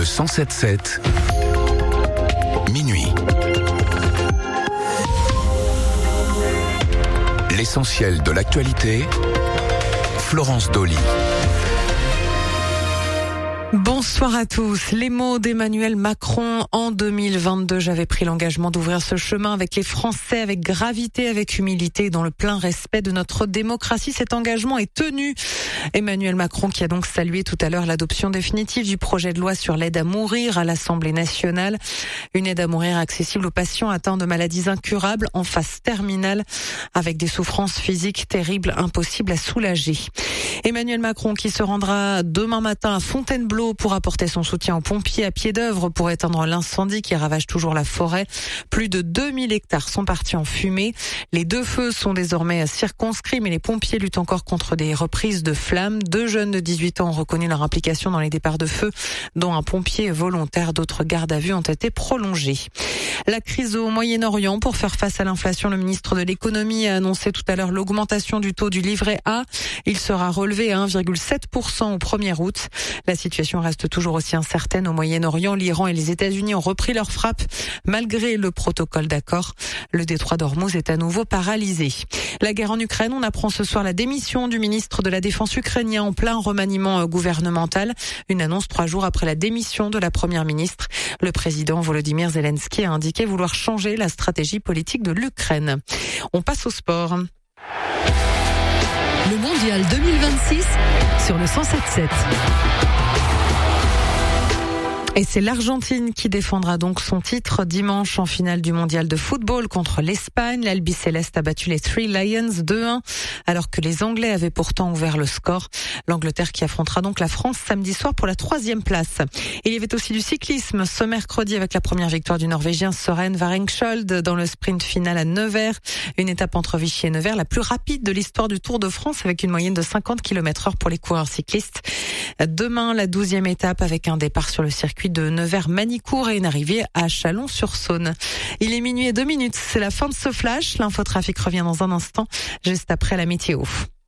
107.7, minuit. L'essentiel de l'actualité, Florence Dolly. Bonsoir à tous. Les mots d'Emmanuel Macron en 2022. J'avais pris l'engagement d'ouvrir ce chemin avec les Français, avec gravité, avec humilité et dans le plein respect de notre démocratie. Cet engagement est tenu. Emmanuel Macron qui a donc salué tout à l'heure l'adoption définitive du projet de loi sur l'aide à mourir à l'Assemblée nationale. Une aide à mourir accessible aux patients atteints de maladies incurables en phase terminale avec des souffrances physiques terribles, impossibles à soulager. Emmanuel Macron qui se rendra demain matin à Fontainebleau pour apporter son soutien aux pompiers à pied d'œuvre pour éteindre l'incendie qui ravage toujours la forêt. Plus de 2000 hectares sont partis en fumée. Les deux feux sont désormais circonscrits, mais les pompiers luttent encore contre des reprises de flammes. 2 jeunes de 18 ans ont reconnu leur implication dans les départs de feu, dont un pompier volontaire. D'autres gardes à vue ont été prolongées. La crise au Moyen-Orient. Pour faire face à l'inflation, le ministre de l'économie a annoncé tout à l'heure l'augmentation du taux du livret A. Il sera relevé à 1,7% au 1er août. La situation reste toujours aussi incertaine au Moyen-Orient. L'Iran et les États-Unis ont repris leur frappe malgré le protocole d'accord. Le détroit d'Ormuz est à nouveau paralysé. La guerre en Ukraine, on apprend ce soir la démission du ministre de la Défense ukrainien en plein remaniement gouvernemental. Une annonce 3 jours après la démission de la première ministre. Le président Volodymyr Zelensky a indiqué vouloir changer la stratégie politique de l'Ukraine. On passe au sport. Le mondial 2026 sur le 107.7. Et c'est l'Argentine qui défendra donc son titre dimanche en finale du mondial de football contre l'Espagne. L'Albiceleste a battu les Three Lions 2-1 alors que les Anglais avaient pourtant ouvert le score. L'Angleterre qui affrontera donc la France samedi soir pour la 3e place. Et il y avait aussi du cyclisme ce mercredi avec la première victoire du Norvégien Søren Varenkskjold dans le sprint final à Nevers. Une étape entre Vichy et Nevers, la plus rapide de l'histoire du Tour de France avec une moyenne de 50 km/h pour les coureurs cyclistes. Demain, la 12e étape avec un départ sur le circuit de Nevers-Manicourt et une arrivée à Chalon-sur-Saône. Il est minuit et 2 minutes. C'est la fin de ce flash. L'infotrafic revient dans un instant, juste après la météo.